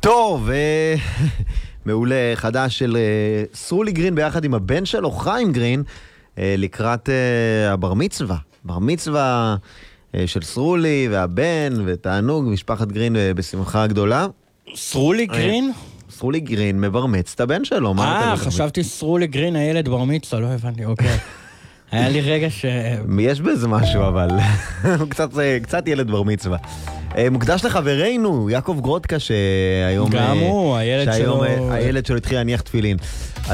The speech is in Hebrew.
טוב, מעולה חדש של סרולי גרין ביחד עם הבן שלו, חיים גרין, לקראת הבר מצווה. בר מצווה של סרולי והבן ותענוג, משפחת גרין בשמחה גדולה. סרולי גרין? סרולי גרין מברמצ את הבן שלו. חשבתי סרולי גרין הילד בר מצווה, לא הבנתי, אוקיי. היה לי רגע יש בזה משהו, אבל קצת ילד בר מצווה. מוקדש לחברנו, יעקב גרודקה, שהיום... גם הוא, הילד שלו התחיל להניח תפילין.